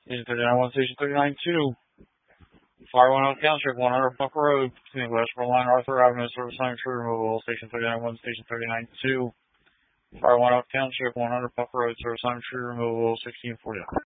Station 39-1, Station 39-2. Fire 1 Oak Township, 100 Bunker Road, between Westboro Line, Arthur Avenue, service line tree removal. Station 39-1, Station 39-2. Fire 1 Oak Township, 100 Bunker Road, service line tree removal, 1640.